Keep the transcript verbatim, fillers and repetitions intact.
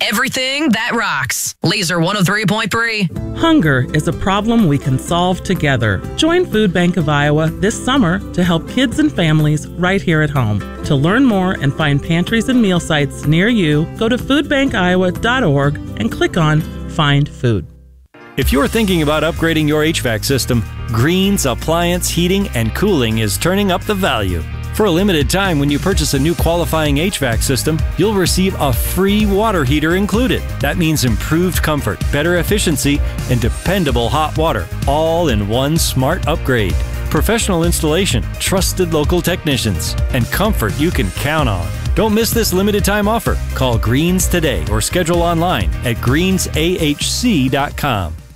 everything that rocks. Laser one oh three point three. Hunger is a problem we can solve together. Join Food Bank of Iowa this summer to help kids and families right here at home. To learn more and find pantries and meal sites near you, go to food bank iowa dot org and click on Find Food. If you're thinking about upgrading your H V A C system, Green's Appliance Heating and Cooling is turning up the value. For a limited time, when you purchase a new qualifying H V A C system, you'll receive a free water heater included. That means improved comfort, better efficiency, and dependable hot water, all in one smart upgrade. Professional installation, trusted local technicians, and comfort you can count on. Don't miss this limited time offer. Call Greens today or schedule online at greens a h c dot com.